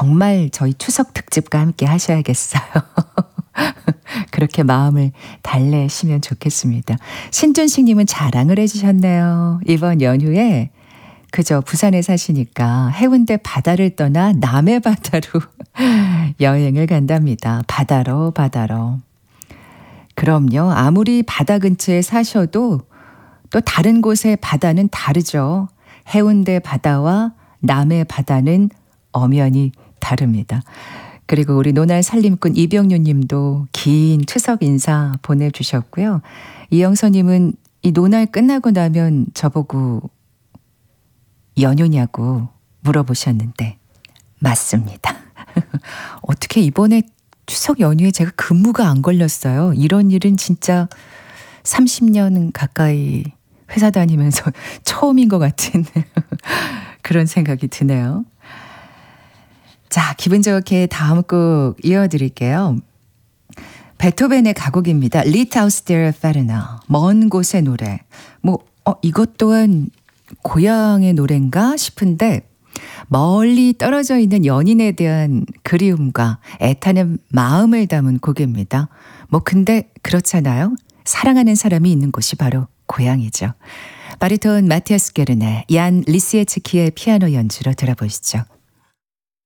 정말 저희 추석 특집과 함께 하셔야겠어요. 그렇게 마음을 달래시면 좋겠습니다. 신준식님은 자랑을 해주셨네요. 이번 연휴에 그저 부산에 사시니까 해운대 바다를 떠나 남해 바다로 여행을 간답니다. 바다로. 그럼요. 아무리 바다 근처에 사셔도 또 다른 곳의 바다는 다르죠. 해운대 바다와 남해 바다는 엄연히 다릅니다. 그리고 우리 노날 살림꾼 이병유 님도 긴 추석 인사 보내주셨고요. 이영서님은 이 노날 끝나고 나면 저보고 연휴냐고 물어보셨는데 맞습니다. 어떻게 이번에 추석 연휴에 제가 근무가 안 걸렸어요. 이런 일은 진짜 30년 가까이 회사 다니면서 처음인 것 같은 그런 생각이 드네요. 자, 기분 좋게 다음 곡 이어드릴게요. 베토벤의 가곡입니다. Lit aus der Ferne. 먼 곳의 노래. 이것 또한 고향의 노래인가 싶은데 멀리 떨어져 있는 연인에 대한 그리움과 애타는 마음을 담은 곡입니다. 근데 그렇잖아요. 사랑하는 사람이 있는 곳이 바로 고향이죠. 바리톤 마티아스 게르네, 얀 리시에츠키의 피아노 연주로 들어보시죠.